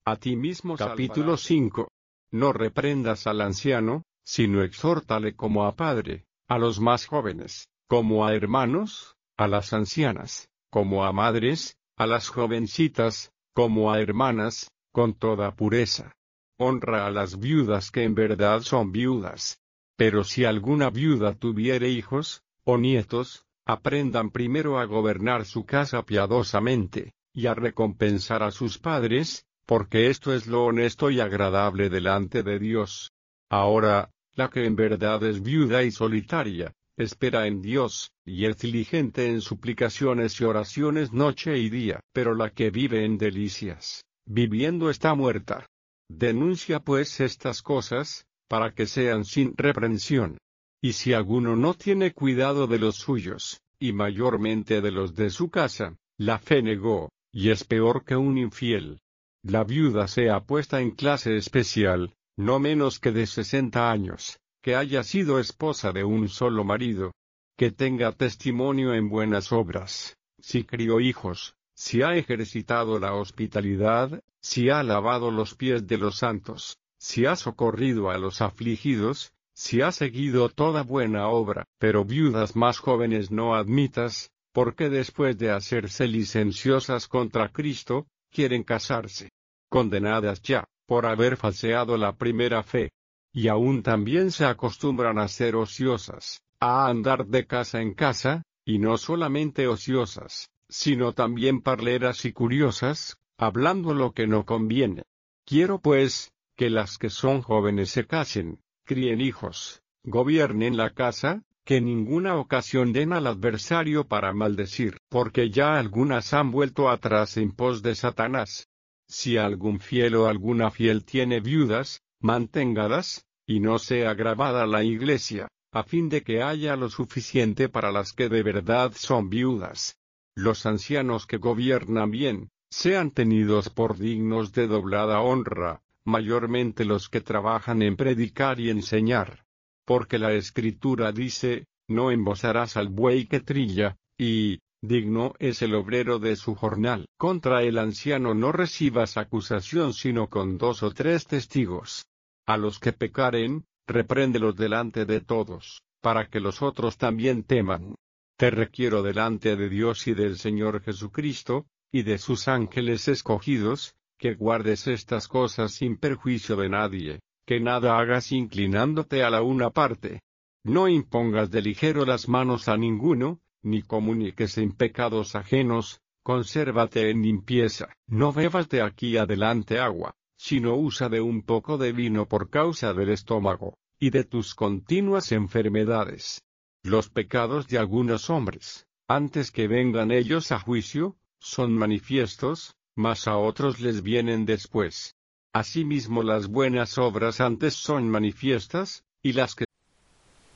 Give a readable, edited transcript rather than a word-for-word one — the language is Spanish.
a ti mismo. Capítulo 5. No reprendas al anciano, sino exhórtale como a padre, a los más jóvenes, como a hermanos, a las ancianas, como a madres, a las jovencitas, como a hermanas, con toda pureza. Honra a las viudas que en verdad son viudas. Pero si alguna viuda tuviere hijos, o nietos, aprendan primero a gobernar su casa piadosamente, y a recompensar a sus padres, porque esto es lo honesto y agradable delante de Dios. Ahora, la que en verdad es viuda y solitaria, espera en Dios, y es diligente en suplicaciones y oraciones noche y día. Pero la que vive en delicias, viviendo está muerta. Denuncia pues estas cosas, para que sean sin reprensión. Y si alguno no tiene cuidado de los suyos, y mayormente de los de su casa, la fe negó, y es peor que un infiel. La viuda sea puesta en clase especial, no menos que de 60 años, que haya sido esposa de un solo marido, que tenga testimonio en buenas obras, si crió hijos, si ha ejercitado la hospitalidad, si ha lavado los pies de los santos, si ha socorrido a los afligidos, si ha seguido toda buena obra. Pero viudas más jóvenes no admitas, porque después de hacerse licenciosas contra Cristo, quieren casarse, condenadas ya, por haber falseado la primera fe. Y aún también se acostumbran a ser ociosas, a andar de casa en casa, y no solamente ociosas, sino también parleras y curiosas, hablando lo que no conviene. Quiero pues, que las que son jóvenes se casen, críen hijos, gobiernen la casa, que en ninguna ocasión den al adversario para maldecir, porque ya algunas han vuelto atrás en pos de Satanás. Si algún fiel o alguna fiel tiene viudas, manténgalas, y no sea agravada la iglesia, a fin de que haya lo suficiente para las que de verdad son viudas. Los ancianos que gobiernan bien, sean tenidos por dignos de doblada honra, mayormente los que trabajan en predicar y enseñar. Porque la Escritura dice, no embozarás al buey que trilla, y, digno es el obrero de su jornal. Contra el anciano no recibas acusación sino con 2 o 3 testigos. A los que pecaren, repréndelos delante de todos, para que los otros también teman. Te requiero delante de Dios y del Señor Jesucristo, y de sus ángeles escogidos, que guardes estas cosas sin perjuicio de nadie, que nada hagas inclinándote a la una parte. No impongas de ligero las manos a ninguno, ni comuniques en pecados ajenos, consérvate en limpieza. No bebas de aquí adelante agua, sino usa de un poco de vino por causa del estómago, y de tus continuas enfermedades. Los pecados de algunos hombres, antes que vengan ellos a juicio, son manifiestos, mas a otros les vienen después. Asimismo las buenas obras antes son manifiestas, y las que